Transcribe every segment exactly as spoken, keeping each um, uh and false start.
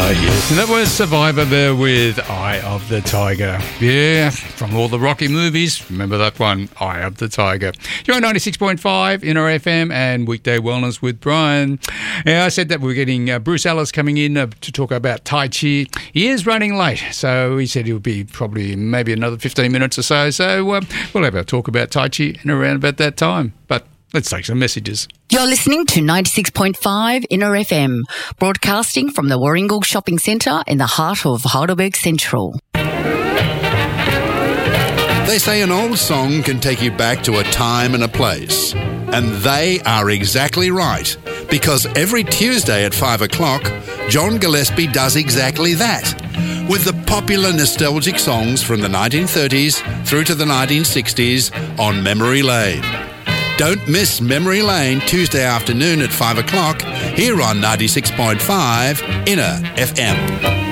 Yes, and that was Survivor there with Eye of the Tiger. Yeah, from all the Rocky movies. Remember that one, Eye of the Tiger. You're on ninety-six point five Inner F M and Weekday Wellness with Brian. Yeah, I said that we're getting uh, Bruce Ellis coming in uh, to talk about Tai Chi. He is running late, so he said he'll be probably maybe another fifteen minutes or so. So uh, we'll have a talk about Tai Chi in around about that time. But let's take some messages. You're listening to ninety-six point five Inner F M, broadcasting from the Warringal Shopping Centre in the heart of Heidelberg Central. They say an old song can take you back to a time and a place. And they are exactly right, because every Tuesday at five o'clock, John Gillespie does exactly that, with the popular nostalgic songs from the nineteen thirties through to the nineteen sixties on Memory Lane. Don't miss Memory Lane Tuesday afternoon at five o'clock here on ninety-six point five Inner F M.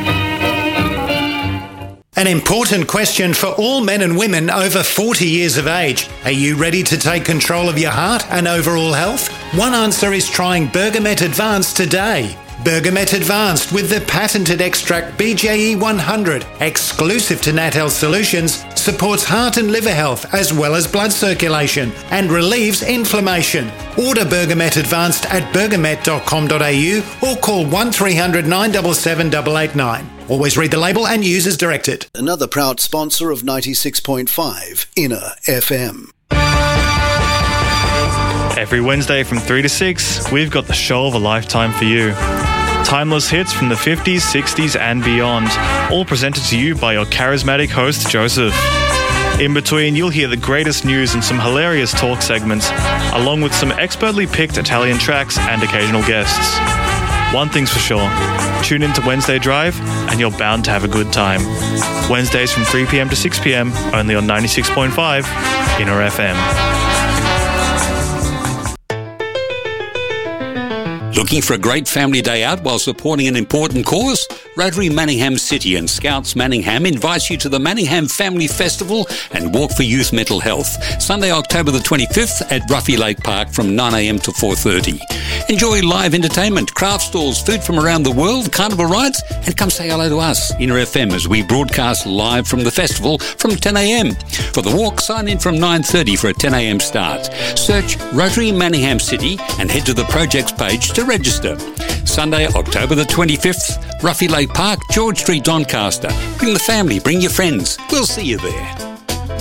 An important question for all men and women over forty years of age. Are you ready to take control of your heart and overall health? One answer is trying Bergamet Advanced today. Bergamet Advanced with the patented extract B J E one hundred, exclusive to Natel Solutions, supports heart and liver health as well as blood circulation and relieves inflammation. Order Bergamet Advanced at bergamet dot com dot a u or call one three hundred nine seven seven eight eight nine. Always read the label and use as directed. Another proud sponsor of ninety-six point five Inner F M. Every Wednesday from three to six, we've got the show of a lifetime for you. Timeless hits from the fifties, sixties and beyond, all presented to you by your charismatic host, Joseph. In between, you'll hear the greatest news and some hilarious talk segments, along with some expertly picked Italian tracks and occasional guests. One thing's for sure, tune into Wednesday Drive and you're bound to have a good time. Wednesdays from three p.m. to six p.m, only on ninety-six point five Inner F M. Looking for a great family day out while supporting an important cause? Rotary Manningham City and Scouts Manningham invites you to the Manningham Family Festival and Walk for Youth Mental Health, Sunday, October the twenty-fifth at Ruffy Lake Park from nine a.m. to four thirty. Enjoy live entertainment, craft stalls, food from around the world, carnival rides, and come say hello to us, Inner F M, as we broadcast live from the festival from ten a.m. For the walk, sign in from nine thirty for a ten a.m. start. Search Rotary Manningham City and head to the projects page to register. Sunday, October the twenty-fifth, Ruffy Lake Park, George Street, Doncaster. Bring the family, bring your friends. We'll see you there.